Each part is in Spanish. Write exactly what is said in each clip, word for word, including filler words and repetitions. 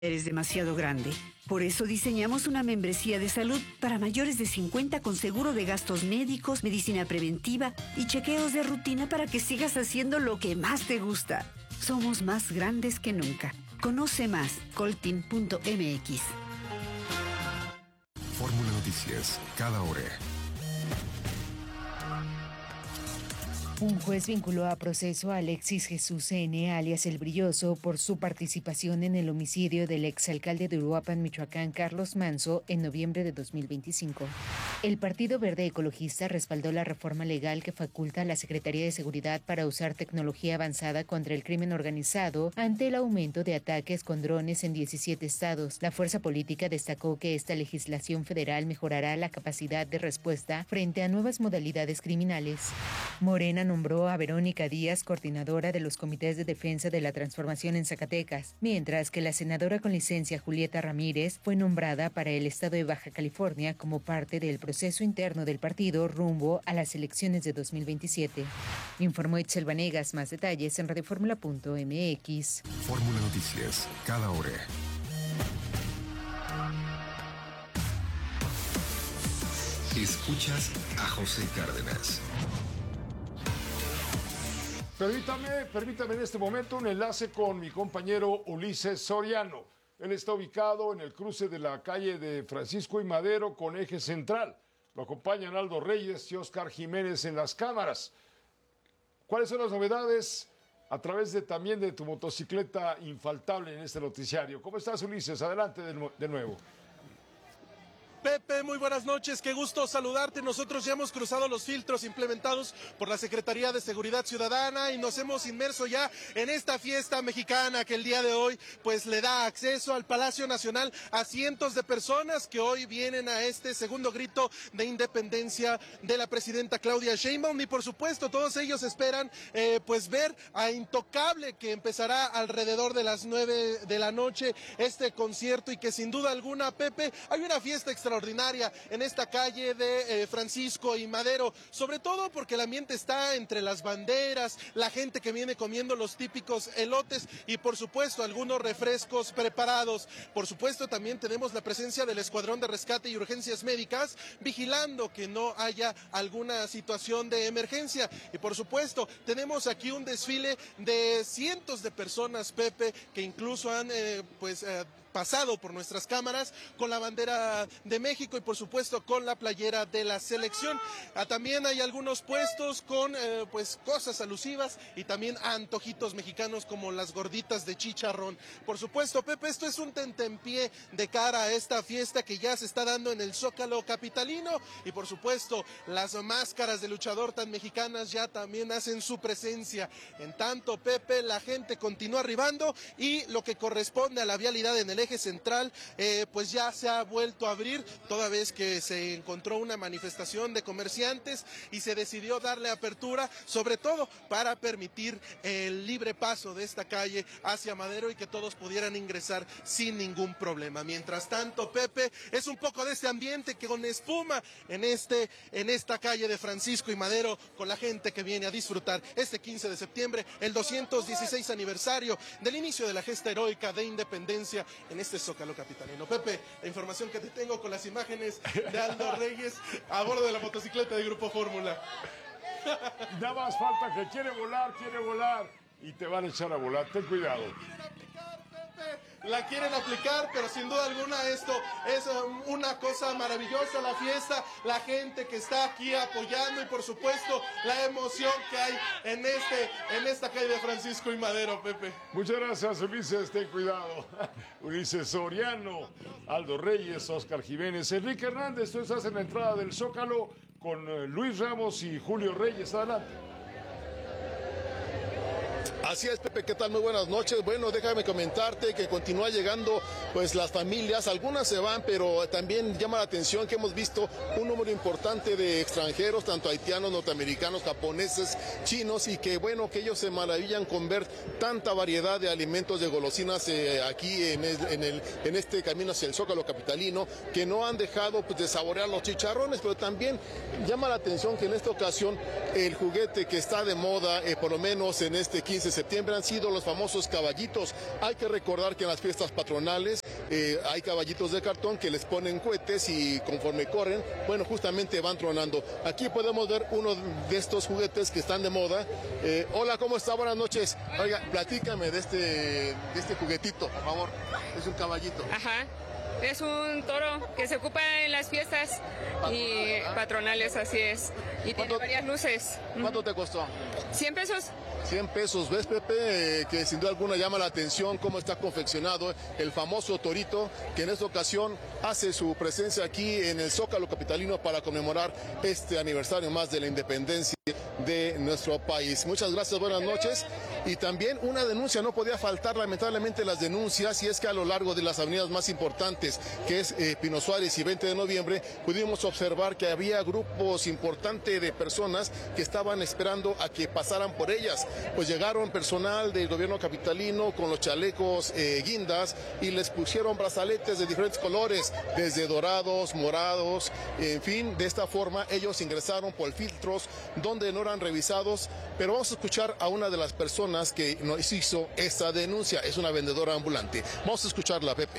Eres demasiado grande. Por eso diseñamos una membresía de salud para mayores de cincuenta con seguro de gastos médicos, medicina preventiva y chequeos de rutina para que sigas haciendo lo que más te gusta. Somos más grandes que nunca. Conoce más, coltin punto m x. Fórmula Noticias, cada hora. Un juez vinculó a proceso a Alexis Jesús N., alias El Brilloso, por su participación en el homicidio del exalcalde de Uruapan, Michoacán, Carlos Manzo, en noviembre de dos mil veinticinco. El Partido Verde Ecologista respaldó la reforma legal que faculta a la Secretaría de Seguridad para usar tecnología avanzada contra el crimen organizado ante el aumento de ataques con drones en diecisiete estados. La fuerza política destacó que esta legislación federal mejorará la capacidad de respuesta frente a nuevas modalidades criminales. Morena nombró a Verónica Díaz coordinadora de los comités de defensa de la transformación en Zacatecas, mientras que la senadora con licencia Julieta Ramírez fue nombrada para el estado de Baja California como parte del proceso interno del partido rumbo a las elecciones de dos mil veintisiete. Informó Itzel Vanegas. Más detalles en radioformula punto m x. Fórmula Noticias, cada hora. Escuchas a José Cárdenas. Permítame, permítame en este momento un enlace con mi compañero Ulises Soriano. Él está ubicado en el cruce de la calle de Francisco y Madero con Eje Central. Lo acompañan Aldo Reyes y Oscar Jiménez en las cámaras. ¿Cuáles son las novedades a través de también de tu motocicleta infaltable en este noticiario? ¿Cómo estás, Ulises? Adelante de, de nuevo. Pepe, muy buenas noches, qué gusto saludarte. Nosotros ya hemos cruzado los filtros implementados por la Secretaría de Seguridad Ciudadana y nos hemos inmerso ya en esta fiesta mexicana que el día de hoy pues le da acceso al Palacio Nacional a cientos de personas que hoy vienen a este segundo grito de independencia de la presidenta Claudia Sheinbaum y por supuesto todos ellos esperan eh, pues ver a Intocable, que empezará alrededor de las nueve de la noche este concierto y que sin duda alguna, Pepe, hay una fiesta extraordinaria extraordinaria en esta calle de eh, Francisco y Madero, sobre todo porque el ambiente está entre las banderas, la gente que viene comiendo los típicos elotes y por supuesto algunos refrescos preparados. Por supuesto también tenemos la presencia del Escuadrón de Rescate y Urgencias Médicas vigilando que no haya alguna situación de emergencia y por supuesto tenemos aquí un desfile de cientos de personas, Pepe, que incluso han eh, pues eh, pasado por nuestras cámaras con la bandera de México y por supuesto con la playera de la selección. Ah, también hay algunos puestos con eh, pues cosas alusivas y también antojitos mexicanos como las gorditas de chicharrón. Por supuesto, Pepe, esto es un tentempié de cara a esta fiesta que ya se está dando en el Zócalo capitalino y por supuesto las máscaras de luchador tan mexicanas ya también hacen su presencia. En tanto, Pepe, la gente continúa arribando y lo que corresponde a la vialidad en el eje central eh, pues ya se ha vuelto a abrir toda vez que se encontró una manifestación de comerciantes y se decidió darle apertura, sobre todo para permitir el libre paso de esta calle hacia Madero y que todos pudieran ingresar sin ningún problema. Mientras tanto, Pepe, es un poco de este ambiente que con espuma en este en esta calle de Francisco y Madero con la gente que viene a disfrutar este quince de septiembre, el doscientos dieciséis aniversario del inicio de la gesta heroica de independencia en este Zócalo capitalino. Pepe, la información que te tengo con las imágenes de Aldo Reyes a bordo de la motocicleta de Grupo Fórmula. Nada más falta que quiere volar, quiere volar y te van a echar a volar, ten cuidado. La quieren aplicar, pero sin duda alguna esto es una cosa maravillosa, la fiesta, la gente que está aquí apoyando y por supuesto la emoción que hay en este en esta calle de Francisco y Madero, Pepe. Muchas gracias, Ulises, ten cuidado. Ulises Soriano, Aldo Reyes, Oscar Jiménez, Enrique Hernández, tú estás en la entrada del Zócalo con Luis Ramos y Julio Reyes, adelante. Así es, Pepe, ¿qué tal? Muy buenas noches. Bueno, déjame comentarte que continúa llegando pues las familias, algunas se van, pero también llama la atención que hemos visto un número importante de extranjeros, tanto haitianos, norteamericanos, japoneses, chinos, y que bueno, que ellos se maravillan con ver tanta variedad de alimentos, de golosinas eh, aquí en, el, en, el, en este camino hacia el Zócalo capitalino, que no han dejado pues, de saborear los chicharrones, pero también llama la atención que en esta ocasión el juguete que está de moda, eh, por lo menos en este quince de septiembre han sido los famosos caballitos. Hay que recordar que en las fiestas patronales eh, hay caballitos de cartón que les ponen cohetes y conforme corren, bueno, justamente van tronando. Aquí podemos ver uno de estos juguetes que están de moda. Eh, hola, ¿cómo está? Buenas noches. Oiga, platícame de este, de este juguetito, por favor. Es un caballito. Ajá. Es un toro que se ocupa en las fiestas y patronales, así es. Y tiene varias luces. ¿Cuánto te costó? cien pesos. cien pesos, ¿ves, Pepe? Eh, que sin duda alguna llama la atención cómo está confeccionado el famoso torito, que en esta ocasión hace su presencia aquí en el Zócalo capitalino para conmemorar este aniversario más de la independencia de nuestro país. Muchas gracias, buenas noches. Y también una denuncia, no podía faltar lamentablemente las denuncias, y es que a lo largo de las avenidas más importantes, que es eh, Pino Suárez y veinte de noviembre, pudimos observar que había grupos importantes de personas que estaban esperando a que pasaran por ellas. Pues llegaron personal del gobierno capitalino con los chalecos eh, guindas y les pusieron brazaletes de diferentes colores, desde dorados, morados, en fin, de esta forma ellos ingresaron por filtros donde no eran revisados. Pero vamos a escuchar a una de las personas que nos hizo esta denuncia. Es una vendedora ambulante. Vamos a escucharla, Pepe.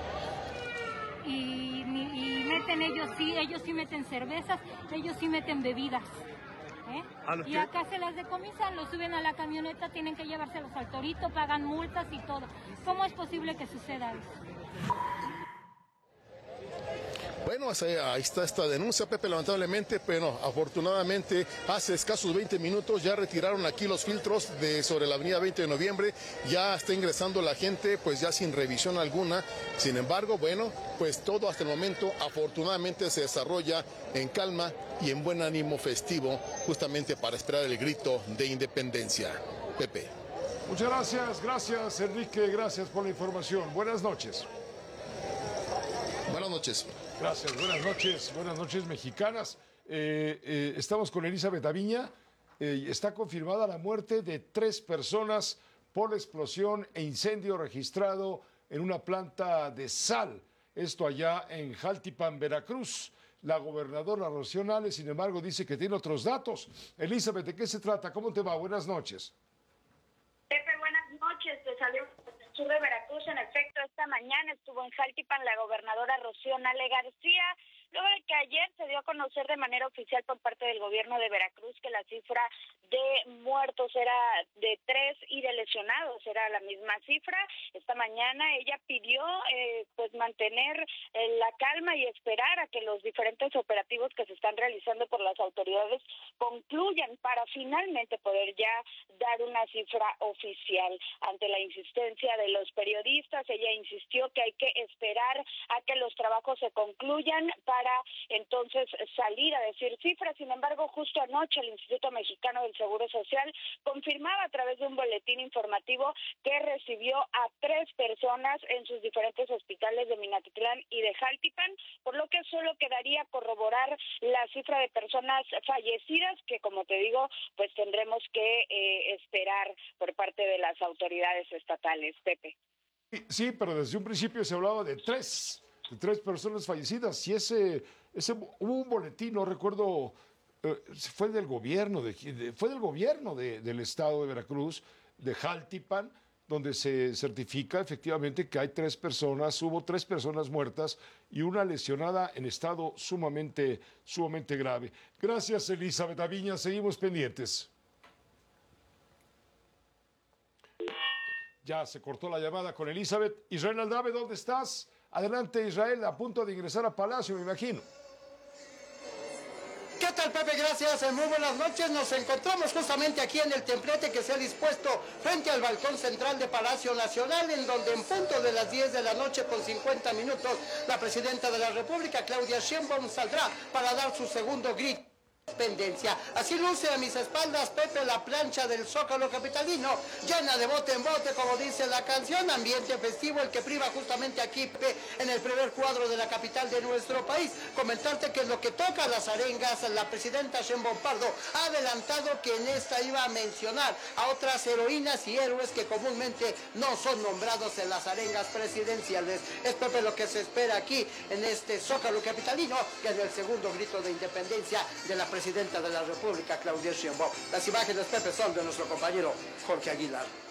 Y, y meten ellos sí, ellos sí meten cervezas, ellos sí meten bebidas. ¿eh? Y acá se las decomisan, los suben a la camioneta, tienen que llevárselos al torito, pagan multas y todo. ¿Cómo es posible que suceda eso? Bueno, ahí está esta denuncia, Pepe, lamentablemente, pero afortunadamente hace escasos veinte minutos ya retiraron aquí los filtros de sobre la avenida veinte de noviembre, ya está ingresando la gente, pues ya sin revisión alguna. Sin embargo, bueno, pues todo hasta el momento afortunadamente se desarrolla en calma y en buen ánimo festivo, justamente para esperar el grito de independencia. Pepe. Muchas gracias, gracias Enrique, gracias por la información. Buenas noches. Buenas noches. Gracias, buenas noches, buenas noches mexicanas. Eh, eh, estamos con Elizabeth Aviña. Eh, está confirmada la muerte de tres personas por la explosión e incendio registrado en una planta de sal. Esto allá en Jaltipan, Veracruz. La gobernadora Rocío Nale, sin embargo, dice que tiene otros datos. Elizabeth, ¿de qué se trata? ¿Cómo te va? Buenas noches. Pepe, buenas noches. Te saludo desde el sur de Veracruz. En efecto, esta mañana estuvo en Jaltipan la gobernadora Rocío Nale García, luego de que ayer se dio a conocer de manera oficial por parte del gobierno de Veracruz que la cifra de muertos era de tres y de lesionados era la misma cifra. Esta mañana ella pidió eh, pues mantener eh, la calma y esperar a que los diferentes operativos que se están realizando por las autoridades concluyan para finalmente poder ya dar una cifra oficial. Ante la insistencia de los periodistas, ella insistió que hay que esperar a que los trabajos se concluyan para entonces salir a decir cifras. Sin embargo, justo anoche el Instituto Mexicano del Seguro Social confirmaba a través de un boletín informativo que recibió a tres personas en sus diferentes hospitales de Minatitlán y de Jaltipan, por lo que solo quedaría corroborar la cifra de personas fallecidas, que como te digo, pues tendremos que eh, esperar por parte de las autoridades estatales. Pepe. Sí, pero desde un principio se hablaba de tres, de tres personas fallecidas, y ese, ese hubo un boletín, no recuerdo, eh, fue del gobierno, de, de, fue del gobierno de, del estado de Veracruz, de Jaltipan, donde se certifica efectivamente que hay tres personas, hubo tres personas muertas y una lesionada en estado sumamente, sumamente grave. Gracias, Elizabeth Aviña, seguimos pendientes. Ya se cortó la llamada con Elizabeth. Israel Aldave, ¿dónde estás? Adelante, Israel, a punto de ingresar a Palacio, me imagino. ¿Qué tal, Pepe? Gracias, muy buenas noches. Nos encontramos justamente aquí en el templete que se ha dispuesto frente al balcón central de Palacio Nacional, en donde en punto de las diez de la noche con cincuenta minutos, la presidenta de la República, Claudia Sheinbaum, saldrá para dar su segundo grito. Independencia. Así luce a mis espaldas, Pepe, la plancha del Zócalo capitalino, llena de bote en bote, como dice la canción, ambiente festivo el que priva justamente aquí, Pepe, en el primer cuadro de la capital de nuestro país. Comentarte que en lo que toca a las arengas, la presidenta Sheinbaum Pardo ha adelantado que en esta iba a mencionar a otras heroínas y héroes que comúnmente no son nombrados en las arengas presidenciales. Es, Pepe, lo que se espera aquí en este Zócalo capitalino, que es el segundo grito de independencia de la presidenta de la República, Claudia Sheinbaum. Las imágenes, Pepe, son de nuestro compañero Jorge Aguilar.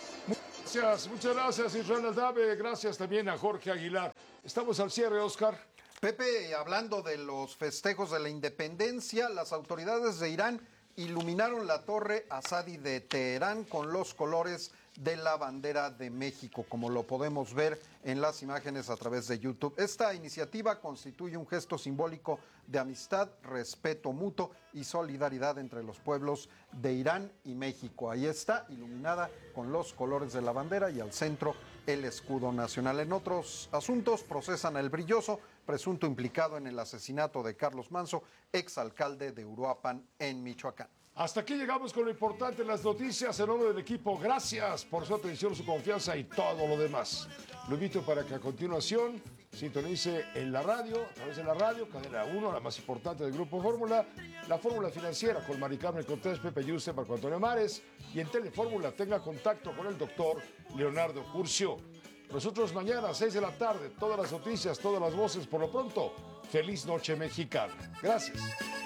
Gracias, muchas gracias Israel Aldave, gracias también a Jorge Aguilar. Estamos al cierre, Oscar. Pepe, hablando de los festejos de la independencia, las autoridades de Irán iluminaron la torre Azadi de Teherán con los colores de la bandera de México, como lo podemos ver en las imágenes a través de YouTube. Esta iniciativa constituye un gesto simbólico de amistad, respeto mutuo y solidaridad entre los pueblos de Irán y México. Ahí está, iluminada con los colores de la bandera y al centro el escudo nacional. En otros asuntos, procesan al Brilloso, presunto implicado en el asesinato de Carlos Manso, exalcalde de Uruapan en Michoacán. Hasta aquí llegamos con lo importante en las noticias. En nombre del equipo, gracias por su atención, su confianza y todo lo demás. Lo invito para que a continuación sintonice en la radio, a través de la radio, cadena uno, la más importante del Grupo Fórmula, la Fórmula Financiera con Mari Carmen Cortés, Pepe Yuste, Marco Antonio Mares, y en Telefórmula tenga contacto con el doctor Leonardo Curcio. Nosotros mañana a seis de la tarde, todas las noticias, todas las voces. Por lo pronto, feliz noche mexicana. Gracias.